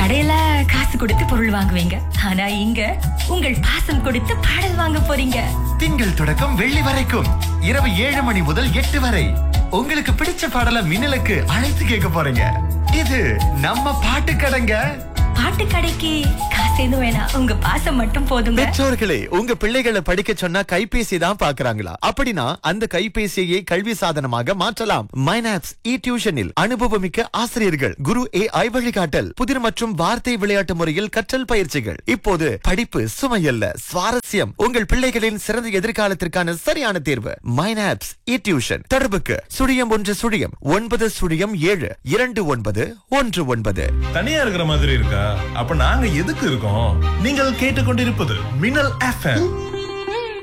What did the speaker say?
கடையில காசு கொடுத்து பொருள் வாங்குவீங்க, ஆனா இங்க உங்கள் பாசம் கொடுத்து பாடல் வாங்க போறீங்க. திங்கள் தொடக்கம் வெள்ளி வரைக்கும் இரவு 7 மணி முதல் 8 வரை உங்களுக்கு பிடிச்ச பாடலை மின்னலுக்கு அழைத்து கேட்க போறீங்க. இது நம்ம பாட்டு கடைங்க. பாட்டு கடைக்கு காசு எதுவும் வேணாம், உங்க பாசம் மட்டும் போதுங்க. பெற்றோர்களே, உங்க பிள்ளைகளை படிக்க சொன்னா கைபேசி தான் பாக்குறாங்களா? அப்படின்னா அந்த கைபேசியை கல்வி சாதனமாக மாற்றலாம். மைனாப்ஸ் இ டியூஷனில் அனுபவமிக்க ஆசிரியர்கள், குரு AI வழிகாட்டல், புதிர் மற்றும் வார்த்தை விளையாட்டு முறையில் கற்றல் பயிற்சிகள். இப்போது படிப்பு சுமையல்ல, சுவாரஸ்யம். உங்கள் பிள்ளைகளின் சிறந்த எதிர்காலத்திற்கான சரியான தேர்வு மைனாப்ஸ் இ டியூஷன். தொடர்புக்கு 01100907 2919. தனியா இருக்கிற மாதிரி இருக்கா? அப்ப நாங்க எதுக்கு இருக்கோம்? நீங்கள் கேட்டுக்கொண்டிருப்பது மின்னல் FM.